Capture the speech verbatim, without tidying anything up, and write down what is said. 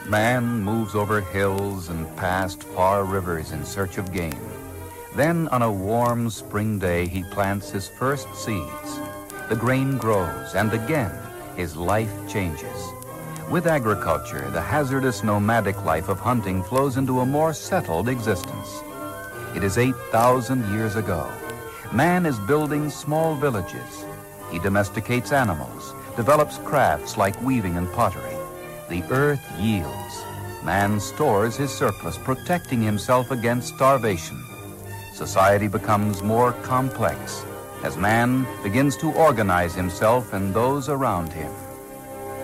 Man moves over hills and past far rivers in search of game. Then on a warm spring day, he plants his first seeds. The grain grows, and again, his life changes. With agriculture, the hazardous nomadic life of hunting flows into a more settled existence. It is eight thousand years ago. Man is building small villages. He domesticates animals, develops crafts like weaving and pottery. The earth yields. Man stores his surplus, protecting himself against starvation. Society becomes more complex as man begins to organize himself and those around him.